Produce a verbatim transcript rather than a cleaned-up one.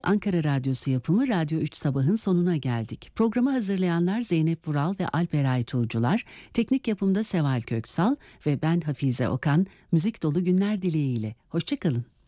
Ankara Radyosu yapımı Radyo üç Sabah'ın sonuna geldik. Programı hazırlayanlar Zeynep Vural ve Alperay Tuğcular, teknik yapımda Seval Köksal ve ben Hafize Okan, müzik dolu günler dileğiyle. Hoşçakalın.